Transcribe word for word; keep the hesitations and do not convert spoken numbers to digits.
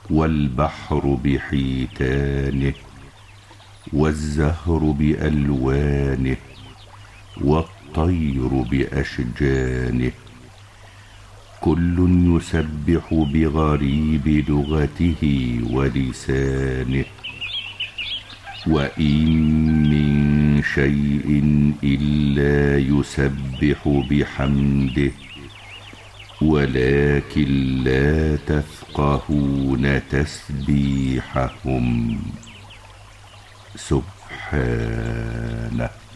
والبحر بحيتانه، والزهر بألوانه، والطير بأشجانه، كل يسبح بغريب لغته ولسانه. وإن من شيء إلا يسبح بحمده ولكن لا تفقهون تسبيحهم. سبحانه.